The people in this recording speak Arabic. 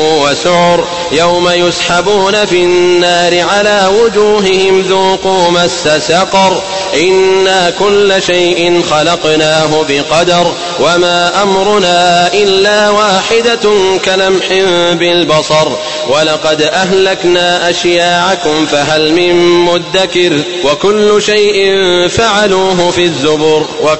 وسعر يوم يسحبون في النار على وجوههم ذوقوا مس سقر إنا كل شيء خلقناه بقدر وما أمرنا إلا واحدة كلمح بالبصر ولقد أهلكنا أشياعكم فهل من مدكر وكل شيء فعلوه في الزبر